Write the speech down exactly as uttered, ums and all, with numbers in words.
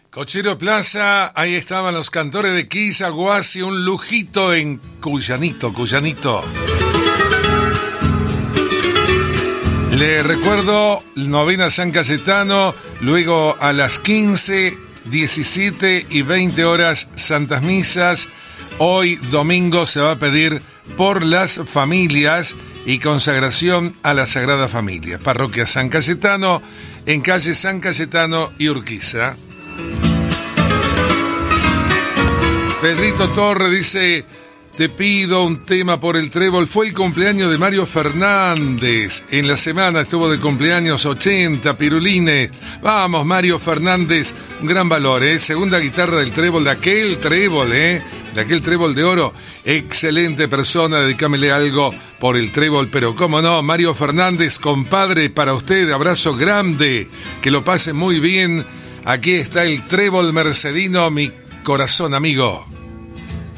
Cochero Plaza, ahí estaban los cantores de Kiss, Aguasi, un lujito en Cuyanito, Cuyanito. Le recuerdo, novena San Cayetano, luego a las quince, diecisiete y veinte horas Santas Misas. Hoy domingo se va a pedir por las familias y consagración a la Sagrada Familia. Parroquia San Cayetano, en calle San Cayetano y Urquiza. Pedrito Torre dice: te pido un tema por el trébol. Fue el cumpleaños de Mario Fernández. En la semana estuvo de cumpleaños ochenta, pirulines. Vamos, Mario Fernández, un gran valor, ¿eh? Segunda guitarra del trébol, de aquel trébol, ¿eh? De aquel trébol de oro. Excelente persona, dedícamele algo por el trébol, pero cómo no, Mario Fernández, compadre, para usted, abrazo grande, que lo pase muy bien. Aquí está el trébol mercedino, mi corazón amigo.